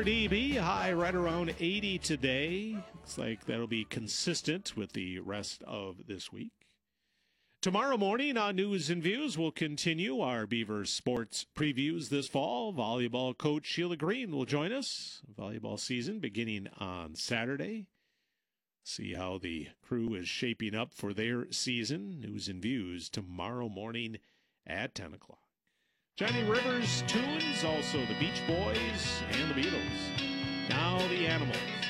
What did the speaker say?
RDB, high right around 80 today. Looks like that'll be consistent with the rest of this week. Tomorrow morning on News and Views, we'll continue our Beavers sports previews this fall. Volleyball coach Sheila Green will join us. Volleyball season beginning on Saturday. See how the crew is shaping up for their season. News and Views tomorrow morning at 10 o'clock. Johnny Rivers tunes, also the Beach Boys and the Beatles. Now the Animals.